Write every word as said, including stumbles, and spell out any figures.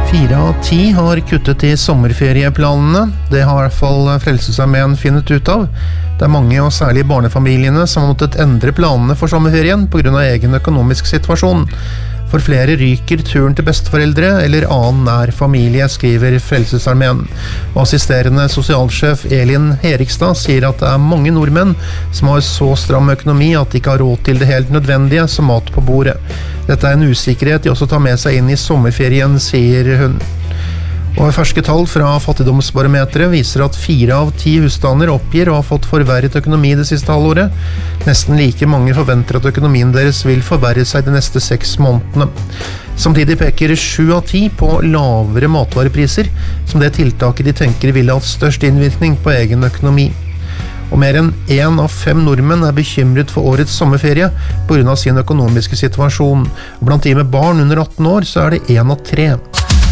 Fire av ti har kuttet i sommerferieplanene. Det har i hvert fall Frelsesarmeen funnet ut av. Det er mange, og særlig barnefamiliene, som har måttet endre planene for sommerferien på grunn av egen økonomisk situasjon. For flere ryker turen til besteforeldre eller annen nær familie, skriver Frelsesarmeen. Og assisterende sosialsjef Elin Herikstad sier at det er mange nordmenn som har så stram økonomi at de ikke har råd til det helt nødvendige som mat på bordet. Dette er en usikkerhet de også tar med seg inn i sommerferien, sier hun. Og ferske tall fra fattigdomsbarometeret viser at fire av ti husstander oppgir å ha fått forverret økonomi det siste halvåret. Nesten like mange forventer at økonomien deres vil forverre seg de neste seks månedene. Samtidig peker sju av ti på lavere matvarepriser, som det tiltaket de tenker vil ha størst innvirkning på egen økonomi. Og mer enn en av fem nordmenn er bekymret for årets sommerferie på grunn av sin økonomiske situasjon. Blant de med barn under atten år så er det en av tre.